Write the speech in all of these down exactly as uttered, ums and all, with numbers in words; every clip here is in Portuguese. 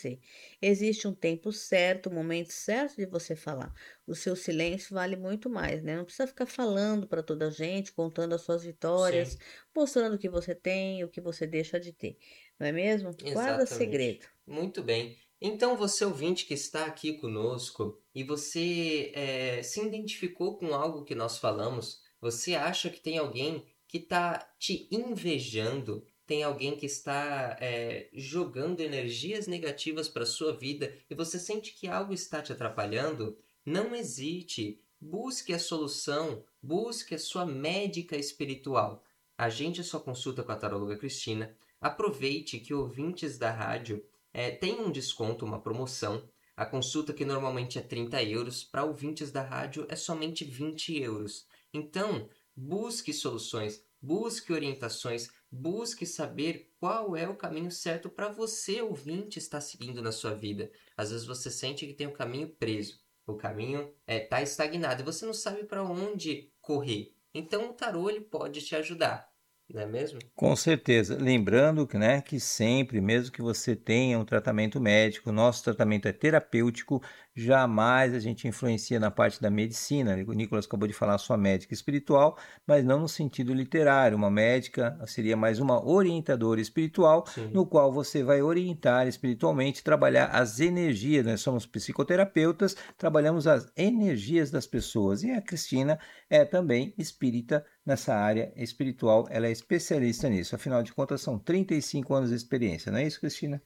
você. Existe um tempo certo, um momento certo de você falar. O seu silêncio vale muito mais, né? Não precisa ficar falando para toda a gente, contando as suas vitórias, Sim, mostrando o que você tem, o que você deixa de ter. Não é mesmo? Guarda exatamente. segredo. Muito bem. Então, você ouvinte que está aqui conosco e você eh, se identificou com algo que nós falamos, você acha que tem alguém que está te invejando, tem alguém que está eh, jogando energias negativas para a sua vida e você sente que algo está te atrapalhando, não hesite, busque a solução, busque a sua médica espiritual. Agende a sua consulta com a taróloga Cristina. Aproveite que ouvintes da rádio é, têm um desconto, uma promoção. A consulta que normalmente é trinta euros, para ouvintes da rádio é somente vinte euros. Então, busque soluções, busque orientações, busque saber qual é o caminho certo para você, ouvinte, estar seguindo na sua vida. Às vezes você sente que tem o caminho preso, o caminho está estagnado e você não sabe para onde correr. Então, o tarô ele pode te ajudar, não é mesmo? Com certeza. Lembrando que, né, que sempre, mesmo que você tenha um tratamento médico, nosso tratamento é terapêutico, jamais a gente influencia na parte da medicina. O Nicolas acabou de falar sua médica espiritual, mas não no sentido literário. Uma médica seria mais uma orientadora espiritual, Sim. no qual você vai orientar espiritualmente, trabalhar as energias. Nós somos psicoterapeutas, trabalhamos as energias das pessoas. E a Cristina é também espírita nessa área espiritual, ela é especialista nisso. Afinal de contas, são trinta e cinco anos de experiência, não é isso, Cristina?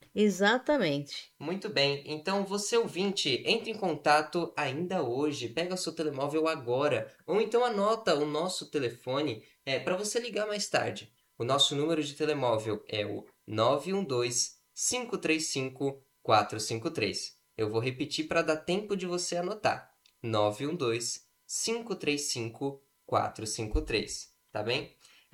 Exatamente. Muito bem, então você ouvinte, entre em contato ainda hoje, pega o seu telemóvel agora, ou então anota o nosso telefone é, para você ligar mais tarde. O nosso número de telemóvel é o nove um dois, cinco três cinco, quatro cinco três. Eu vou repetir para dar tempo de você anotar. nove um dois, cinco três cinco, quatro cinco três, tá bem?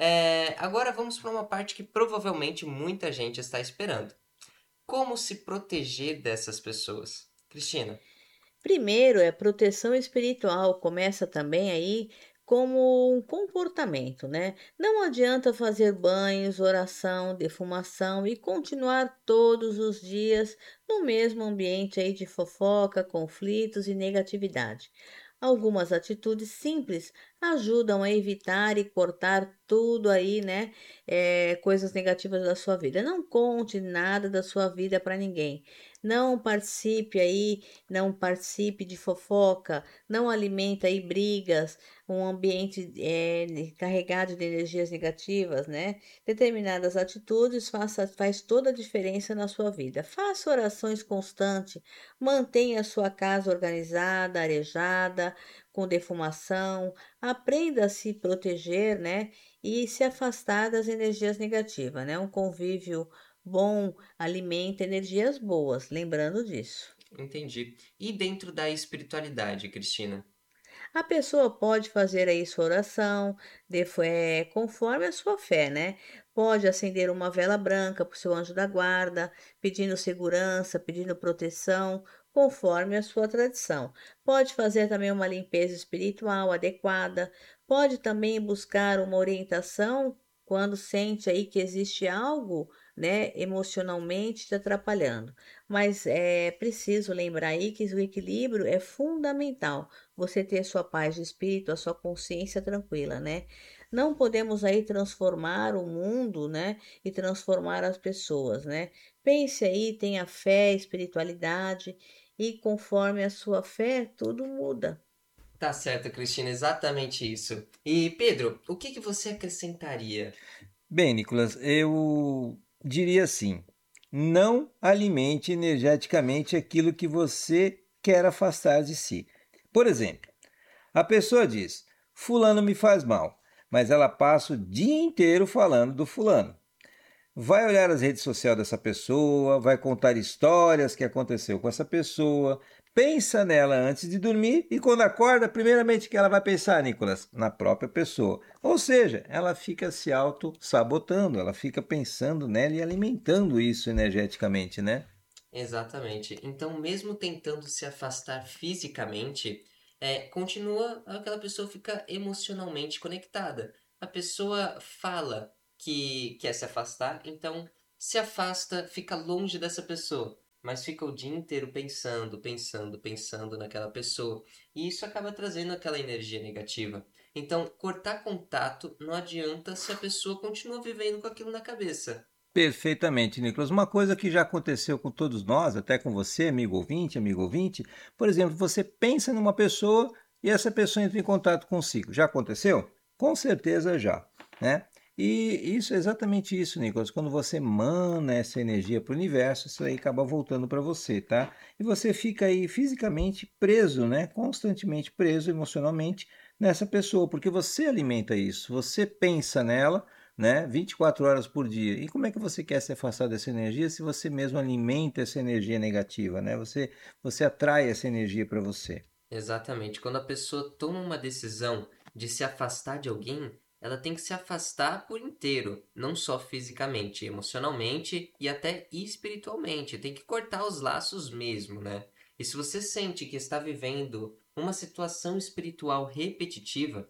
É, agora vamos para uma parte que provavelmente muita gente está esperando. Como se proteger dessas pessoas? Cristina. Primeiro é proteção espiritual, começa também aí como um comportamento, né? Não adianta fazer banhos, oração, defumação e continuar todos os dias no mesmo ambiente aí de fofoca, conflitos e negatividade. Algumas atitudes simples ajudam a evitar e cortar tudo aí, né? É, coisas negativas da sua vida. Não conte nada da sua vida para ninguém. Não participe aí não participe de fofoca, não alimente aí brigas, um ambiente eh, carregado de energias negativas, né? Determinadas atitudes faça, faz toda a diferença na sua vida. Faça orações constantes, mantenha a sua casa organizada, arejada, com defumação, aprenda a se proteger, né? E se afastar das energias negativas, né? Um convívio bom alimenta energias boas, lembrando disso. Entendi. E dentro da espiritualidade, Cristina? A pessoa pode fazer aí sua oração, de- é, conforme a sua fé, né? Pode acender uma vela branca para o seu anjo da guarda, pedindo segurança, pedindo proteção, conforme a sua tradição. Pode fazer também uma limpeza espiritual adequada. Pode também buscar uma orientação quando sente aí que existe algo, né, emocionalmente te atrapalhando. Mas é preciso lembrar aí que o equilíbrio é fundamental você ter sua paz de espírito, a sua consciência tranquila, né? Não podemos aí transformar o mundo, né? E transformar as pessoas, né? Pense aí, tenha fé, espiritualidade e conforme a sua fé, tudo muda. Tá certo, Cristina, exatamente isso. E Pedro, o que que você acrescentaria? Bem, Nicolas, eu diria assim: não alimente energeticamente aquilo que você quer afastar de si. Por exemplo, a pessoa diz: Fulano me faz mal, mas ela passa o dia inteiro falando do fulano. Vai olhar as redes sociais dessa pessoa, vai contar histórias que aconteceu com essa pessoa, pensa nela antes de dormir e quando acorda, primeiramente que ela vai pensar, Nicolas, na própria pessoa. Ou seja, ela fica se auto-sabotando, ela fica pensando nela e alimentando isso energeticamente, né? Exatamente. Então, mesmo tentando se afastar fisicamente, é, continua aquela pessoa fica emocionalmente conectada. A pessoa fala que quer se afastar, então se afasta, fica longe dessa pessoa. mas fica o dia inteiro pensando, pensando, pensando naquela pessoa. E isso acaba trazendo aquela energia negativa. Então, cortar contato não adianta se a pessoa continua vivendo com aquilo na cabeça. Perfeitamente, Nicolas. Uma coisa que já aconteceu com todos nós, até com você, amigo ouvinte, amigo ouvinte, por exemplo, você pensa numa pessoa e essa pessoa entra em contato consigo. Já aconteceu? Com certeza já, né? E isso é exatamente isso, Nicolas. Quando você mana essa energia para o universo, isso aí acaba voltando para você, tá? E você fica aí fisicamente preso, né? Constantemente preso emocionalmente nessa pessoa, porque você alimenta isso, você pensa nela, né, vinte e quatro horas por dia. E como é que você quer se afastar dessa energia se você mesmo alimenta essa energia negativa, né? Você, você atrai essa energia para você. Exatamente. Quando a pessoa toma uma decisão de se afastar de alguém, ela tem que se afastar por inteiro, não só fisicamente, emocionalmente e até espiritualmente. Tem que cortar os laços mesmo, né? E se você sente que está vivendo uma situação espiritual repetitiva,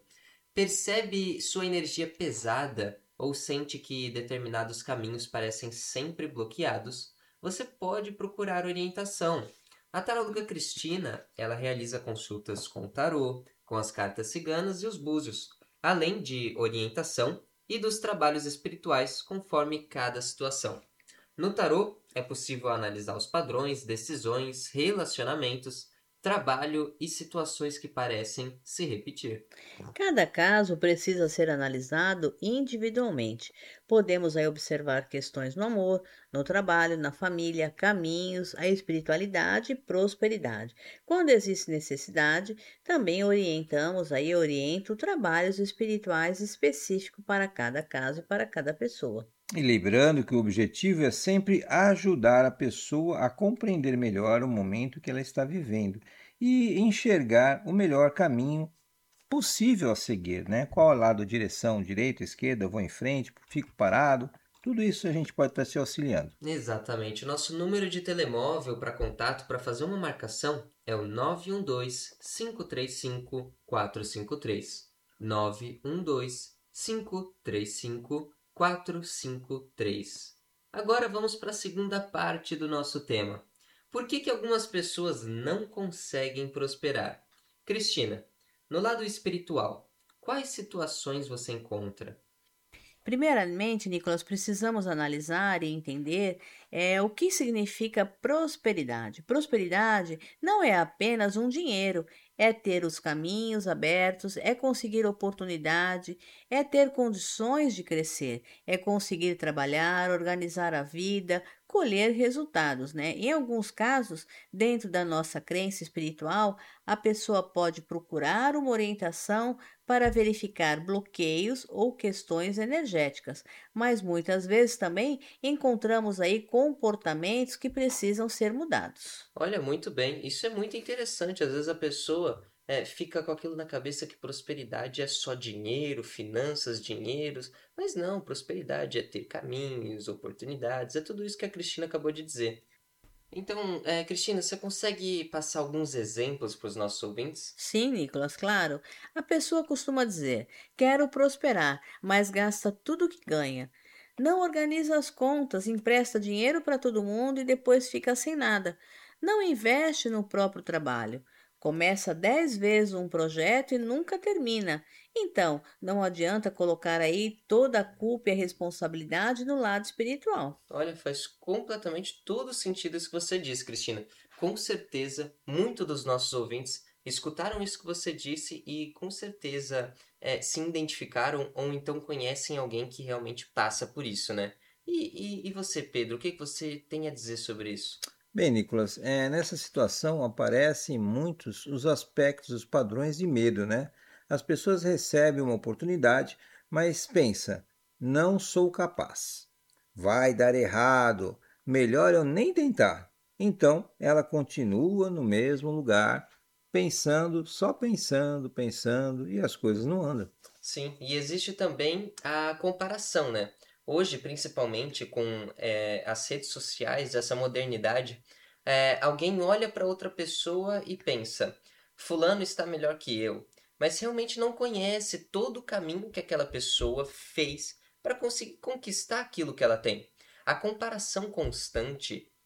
percebe sua energia pesada ou sente que determinados caminhos parecem sempre bloqueados, você pode procurar orientação. A taróloga Cristina, ela realiza consultas com o tarô, com as cartas ciganas e os búzios, além de orientação e dos trabalhos espirituais conforme cada situação. No tarô, é possível analisar os padrões, decisões, relacionamentos, trabalho e situações que parecem se repetir. Cada caso precisa ser analisado individualmente. Podemos aí observar questões no amor, no trabalho, na família, caminhos, a espiritualidade e prosperidade. Quando existe necessidade, também orientamos aí oriento trabalhos espirituais específicos para cada caso e para cada pessoa. E lembrando que o objetivo é sempre ajudar a pessoa a compreender melhor o momento que ela está vivendo e enxergar o melhor caminho possível a seguir, né? Qual é o lado, direção, direita, esquerda, vou em frente, fico parado. Tudo isso a gente pode estar se auxiliando. Exatamente. O nosso número de telemóvel para contato para fazer uma marcação é o nove um dois, cinco três cinco, quatro cinco três. nove um dois, cinco três cinco, quatro cinco três. Agora vamos para a segunda parte do nosso tema. Por que que algumas pessoas não conseguem prosperar? Cristina, no lado espiritual, quais situações você encontra? Primeiramente, Nicolas, precisamos analisar e entender é, o que significa prosperidade. Prosperidade não é apenas um dinheiro, é ter os caminhos abertos, é conseguir oportunidade, é ter condições de crescer, é conseguir trabalhar, organizar a vida, colher resultados, né? Em alguns casos, dentro da nossa crença espiritual, a pessoa pode procurar uma orientação para verificar bloqueios ou questões energéticas, mas muitas vezes também encontramos aí comportamentos que precisam ser mudados. Olha, muito bem. Isso é muito interessante. Às vezes a pessoa é, fica com aquilo na cabeça que prosperidade é só dinheiro, finanças, dinheiros. Mas não, prosperidade é ter caminhos, oportunidades. É tudo isso que a Cristina acabou de dizer. Então, é, Cristina, você consegue passar alguns exemplos para os nossos ouvintes? Sim, Nicolas, claro. A pessoa costuma dizer: quero prosperar, mas gasta tudo que ganha. Não organiza as contas, empresta dinheiro para todo mundo e depois fica sem nada. Não investe no próprio trabalho. Começa dez vezes um projeto e nunca termina. Então, não adianta colocar aí toda a culpa e a responsabilidade no lado espiritual. Olha, faz completamente todo o sentido isso que você disse, Cristina. Com certeza, muitos dos nossos ouvintes escutaram isso que você disse e com certeza é, se identificaram ou então conhecem alguém que realmente passa por isso, né? E, e, e você, Pedro, o que que você tem a dizer sobre isso? Bem, Nicolas, é, nessa situação aparecem muitos os aspectos, os padrões de medo, né? As pessoas recebem uma oportunidade, mas pensa, não sou capaz, vai dar errado, melhor eu nem tentar. Então, ela continua no mesmo lugar, pensando, só pensando, pensando, e as coisas não andam. Sim, e existe também a comparação, né? Hoje, principalmente com é, as redes sociais, essa modernidade, é, alguém olha para outra pessoa e pensa: Fulano está melhor que eu, mas realmente não conhece todo o caminho que aquela pessoa fez para conseguir conquistar aquilo que ela tem. A comparação constante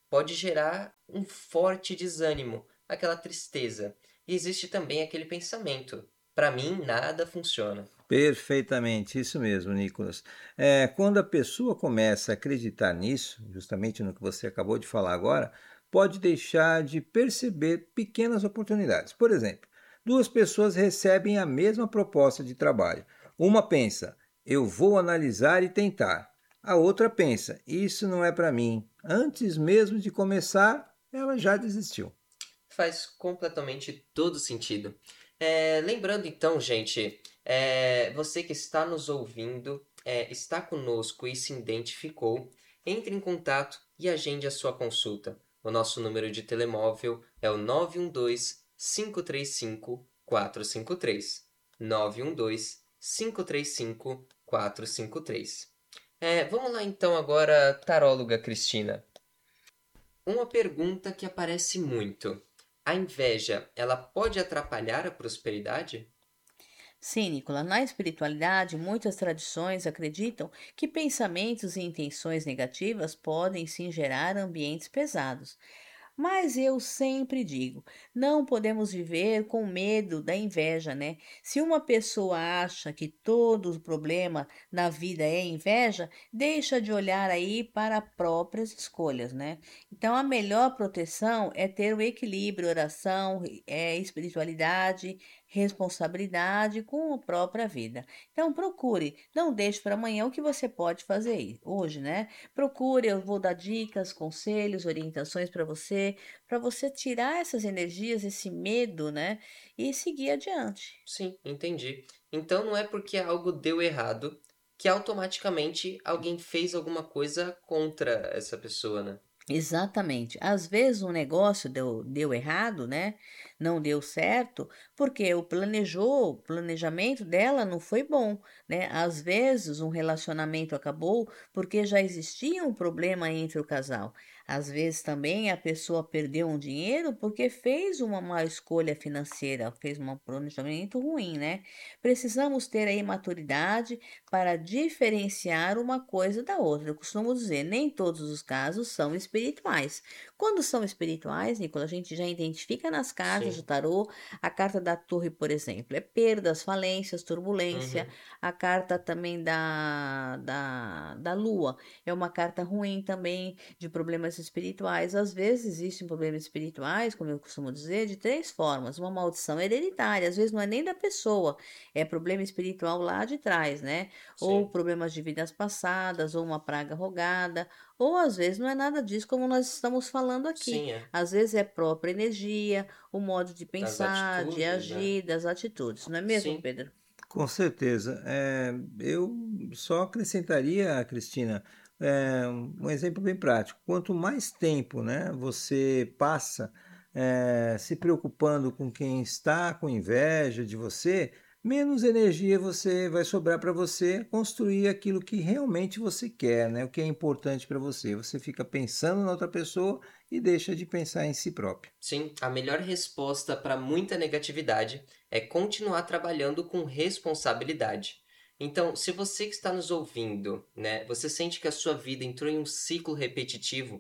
pode gerar um forte desânimo, aquela tristeza. E existe também aquele pensamento: para mim, nada funciona. Perfeitamente, isso mesmo, Nicolas. É, quando a pessoa começa a acreditar nisso, justamente no que você acabou de falar agora, pode deixar de perceber pequenas oportunidades. Por exemplo, duas pessoas recebem a mesma proposta de trabalho. Uma pensa, eu vou analisar e tentar. A outra pensa, isso não é para mim. Antes mesmo de começar, ela já desistiu. Faz completamente todo sentido. É, lembrando então, gente, é, você que está nos ouvindo, é, está conosco e se identificou, entre em contato e agende a sua consulta. O nosso número de telemóvel é o nove um dois, cinco três cinco, quatro cinco três. nove um dois, cinco três cinco, quatro cinco três. É, vamos lá então agora, taróloga Cristina. Uma pergunta que aparece muito. A inveja, ela pode atrapalhar a prosperidade? Sim, Nicola, na espiritualidade, muitas tradições acreditam que pensamentos e intenções negativas podem sim gerar ambientes pesados. Mas eu sempre digo, não podemos viver com medo da inveja, né? Se uma pessoa acha que todo o problema na vida é inveja, deixa de olhar aí para próprias escolhas, né? Então, a melhor proteção é ter o equilíbrio, oração, é, espiritualidade, responsabilidade com a própria vida. Então, procure, não deixe para amanhã o que você pode fazer hoje, né? Procure, eu vou dar dicas, conselhos, orientações para você, para você tirar essas energias, esse medo, né? E seguir adiante. Sim, entendi. Então não é porque algo deu errado que automaticamente alguém fez alguma coisa contra essa pessoa, né? Exatamente. Às vezes um negócio deu, deu errado, né? Não deu certo, porque o planejou, o planejamento dela não foi bom, né? Às vezes um relacionamento acabou porque já existia um problema entre o casal. Às vezes também a pessoa perdeu um dinheiro porque fez uma má escolha financeira, fez um planejamento ruim, né? Precisamos ter aí maturidade para diferenciar uma coisa da outra. Eu costumo dizer, nem todos os casos são espirituais. Quando são espirituais, Nicola, a gente já identifica nas cartas do Sim. tarô. A carta da torre, por exemplo, é perdas, falências, turbulência. Uhum. A carta também da, da, da lua é uma carta ruim também de problemas espirituais. Às vezes existem problemas espirituais, como eu costumo dizer, de três formas. Uma maldição hereditária, às vezes não é nem da pessoa, é problema espiritual lá de trás, né? Ou Sim. problemas de vidas passadas, ou uma praga rogada, ou às vezes não é nada disso como nós estamos falando aqui. Sim, é. Às vezes é própria energia, o modo de Das pensar, de atitudes, né? agir, das atitudes, não é mesmo, Sim. Pedro? Com certeza. É, eu só acrescentaria, Cristina, é, um exemplo bem prático. Quanto mais tempo, né, você passa é, se preocupando com quem está com inveja de você, menos energia você vai sobrar para você construir aquilo que realmente você quer, né, o que é importante para você. Você fica pensando na outra pessoa e deixa de pensar em si próprio. Sim, a melhor resposta para muita negatividade é continuar trabalhando com responsabilidade. Então, se você que está nos ouvindo, né, você sente que a sua vida entrou em um ciclo repetitivo,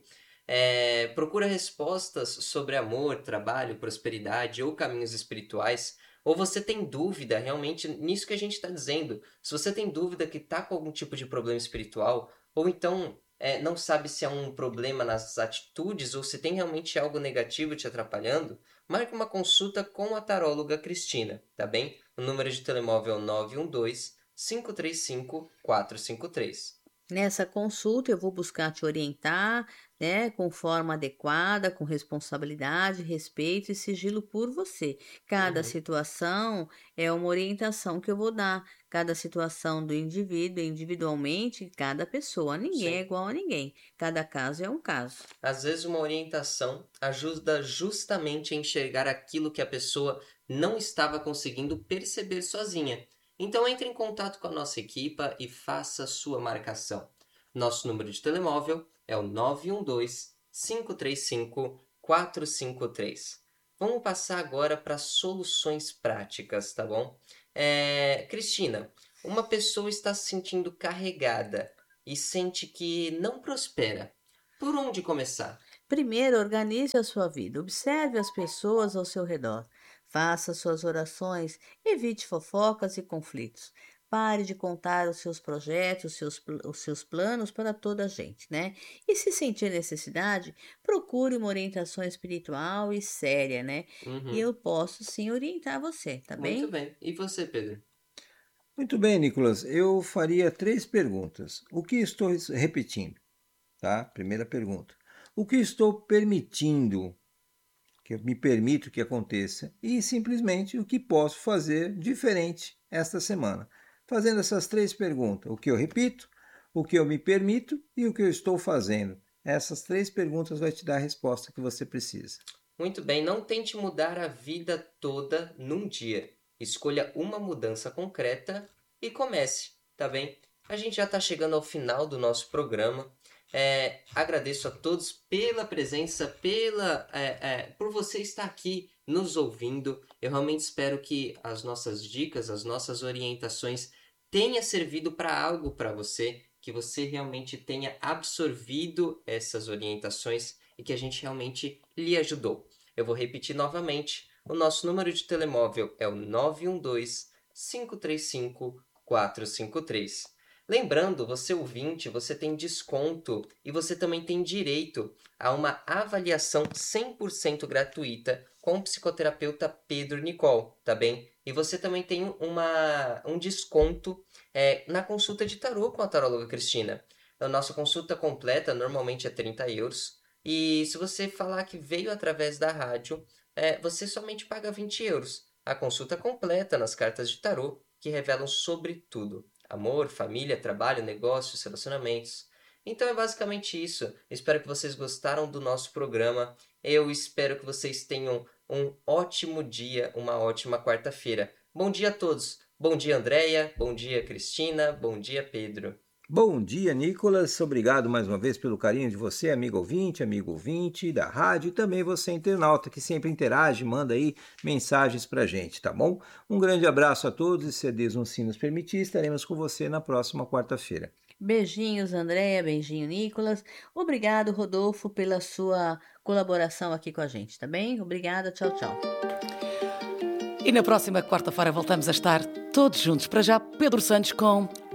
é, procura respostas sobre amor, trabalho, prosperidade ou caminhos espirituais, ou você tem dúvida realmente nisso que a gente está dizendo. Se você tem dúvida que está com algum tipo de problema espiritual, ou então é, não sabe se é um problema nas atitudes ou se tem realmente algo negativo te atrapalhando, marque uma consulta com a taróloga Cristina, tá bem? O número de telemóvel é o nove um dois, cinco três cinco, quatro cinco três. Nessa consulta, eu vou buscar te orientar, né, com forma adequada, com responsabilidade, respeito e sigilo por você. Cada Uhum. situação é uma orientação que eu vou dar. Cada situação do indivíduo, individualmente, cada pessoa. Ninguém é Sim. igual a ninguém. Cada caso é um caso. Às vezes uma orientação ajuda justamente a enxergar aquilo que a pessoa não estava conseguindo perceber sozinha. Então entre em contato com a nossa equipa e faça a sua marcação. Nosso número de telemóvel é o nove um dois, cinco três cinco, quatro cinco três. Vamos passar agora para soluções práticas, tá bom? É... Cristina, uma pessoa está se sentindo carregada e sente que não prospera. Por onde começar? Primeiro, organize a sua vida. Observe as pessoas ao seu redor. Faça suas orações. Evite fofocas e conflitos. Pare de contar os seus projetos, os seus, pl- os seus planos para toda a gente, né? E se sentir necessidade, procure uma orientação espiritual e séria, né? E Uhum. eu posso sim orientar você, tá Muito bem? bem. E você, Pedro? Muito bem, Nicolas. Eu faria três perguntas. O que estou res- repetindo? Tá? Primeira pergunta. O que estou permitindo que eu me permito que aconteça? E simplesmente o que posso fazer diferente esta semana? Fazendo essas três perguntas. O que eu repito, o que eu me permito e o que eu estou fazendo. Essas três perguntas vai te dar a resposta que você precisa. Muito bem, não tente mudar a vida toda num dia. Escolha uma mudança concreta e comece, tá bem? A gente já está chegando ao final do nosso programa. É, agradeço a todos pela presença, pela, é, é, por você estar aqui nos ouvindo. Eu realmente espero que as nossas dicas, as nossas orientações tenha servido para algo para você, que você realmente tenha absorvido essas orientações e que a gente realmente lhe ajudou. Eu vou repetir novamente. O nosso número de telemóvel é o nove um dois, cinco três cinco, quatro cinco três. Lembrando, você ouvinte, você tem desconto e você também tem direito a uma avaliação cem por cento gratuita com o psicoterapeuta Pedro Nicol, tá bem? E você também tem uma, um desconto é, na consulta de tarô com a taróloga Cristina. A nossa consulta completa normalmente é trinta euros. E se você falar que veio através da rádio, é, você somente paga vinte euros. A consulta completa nas cartas de tarô, que revelam sobre tudo: amor, família, trabalho, negócios, relacionamentos. Então é basicamente isso. Espero que vocês gostaram do nosso programa. Eu espero que vocês tenham um ótimo dia, uma ótima quarta-feira. Bom dia a todos. Bom dia, Andréia. Bom dia, Cristina. Bom dia, Pedro. Bom dia, Nicolas. Obrigado mais uma vez pelo carinho de você, amigo ouvinte, amigo ouvinte da rádio, e também você, internauta, que sempre interage, manda aí mensagens pra gente, tá bom? Um grande abraço a todos e, se Deus assim nos permitir, estaremos com você na próxima quarta-feira. Beijinhos, Andréia. Beijinho, Nicolas. Obrigado, Rodolfo, pela sua colaboração aqui com a gente, tá bem? Obrigada. Tchau, tchau. E na próxima quarta-feira voltamos a estar todos juntos. Para já, Pedro Santos com